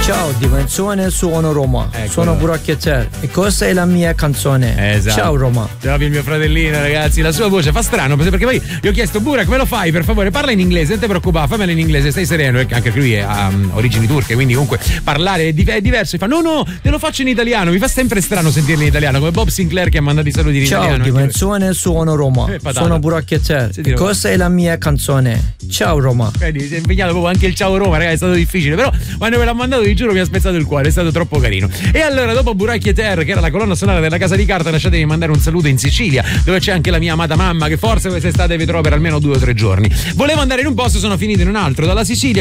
Ciao, dimensione suono Roma. Ecco. Sono Buraccheter e questa è la mia canzone. Esatto. Ciao Roma. Ciao il mio fratellino, ragazzi. La sua voce fa strano perché poi gli ho chiesto: Burak, me lo fai per favore? Parla in inglese, non ti preoccupare, fammelo in inglese, stai sereno. Anche lui ha origini turche, quindi comunque parlare è diverso. E fa: no, te lo faccio in italiano. Mi fa sempre strano sentirlo in italiano, come Bob Sinclair che ha mandato i saluti in italiano. Ciao, dimensione suono Roma. Sono Buraccheter e questa è la mia canzone. Ciao Roma. Vedi, si è impegnato proprio anche il ciao Roma, ragazzi, è stato difficile, però quando me l'ha mandato vi giuro mi ha spezzato il cuore, è stato troppo carino. E allora dopo Buraccheter, che era la colonna sonora della Casa di Carta, lasciatemi mandare un saluto in Sicilia, dove c'è anche la mia amata mamma che forse quest'estate vi trovo per almeno 2 o 3 giorni. Volevo andare in un posto, sono finito in un altro. Dalla Sicilia